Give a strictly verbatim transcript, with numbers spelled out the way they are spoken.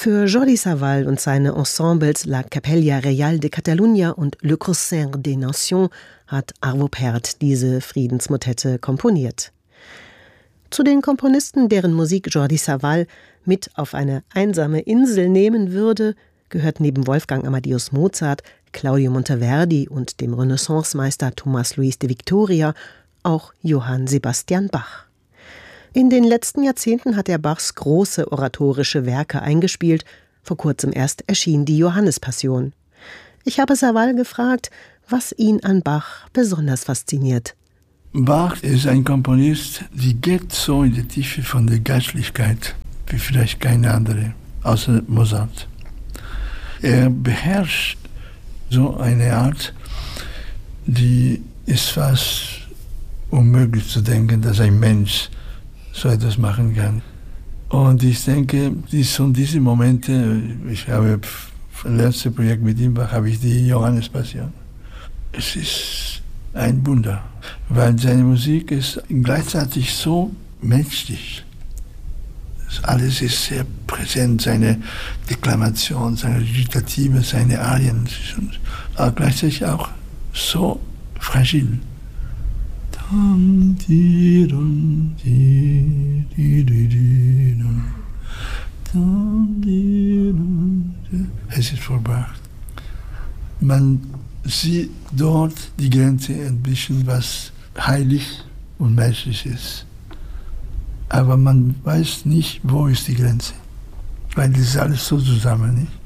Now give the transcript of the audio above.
Für Jordi Savall und seine Ensembles La Capella Real de Catalunya und Le Concert des Nations hat Arvo Pärt diese Friedensmotette komponiert. Zu den Komponisten, deren Musik Jordi Savall mit auf eine einsame Insel nehmen würde, gehört neben Wolfgang Amadeus Mozart, Claudio Monteverdi und dem Renaissancemeister Tomás Luis de Victoria auch Johann Sebastian Bach. In den letzten Jahrzehnten hat er Bachs große oratorische Werke eingespielt. Vor kurzem erst erschien die Johannespassion. Ich habe Savall gefragt, was ihn an Bach besonders fasziniert. Bach ist ein Komponist, der geht so in die Tiefe von der Geistlichkeit, wie vielleicht keine andere, außer Mozart. Er beherrscht so eine Art, die ist fast unmöglich zu denken, dass ein Mensch so etwas machen kann. Und ich denke, dies und diese Momente, ich habe das letzte Projekt mit ihm, habe ich die Johannespassion. Es ist ein Wunder, weil seine Musik ist gleichzeitig so menschlich. Alles ist sehr präsent, seine Deklamation, seine Recitative, seine Arien, aber gleichzeitig auch so fragil. Es ist vorbei. Man sieht dort die Grenze ein bisschen, was heilig und menschlich ist. Aber man weiß nicht, wo ist die Grenze. Weil das ist alles so zusammen, nicht?